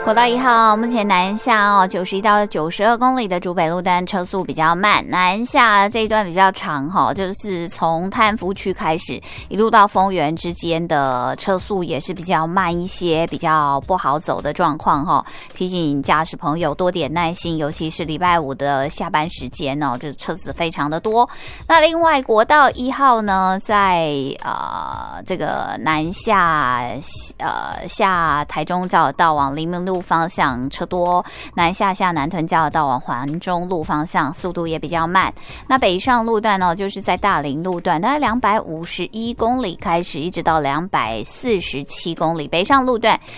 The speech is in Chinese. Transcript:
国道1号目前南下91到92公里的竹北路段车速比较慢，南下这一段比较长就是从泰安服务区开始一路到丰原之间的车速也是比较慢一些，比较不好走的状况提醒驾驶朋友多点耐心，尤其是礼拜五的下班时间这车子非常的多。那另外国道1号呢，在这个南下下台中交流道往黎明路方向车多，南下南屯交流道往环中路方向速度也比较慢。那北上路段就是在大林路段大概251公里开始一直到247公里，北上路段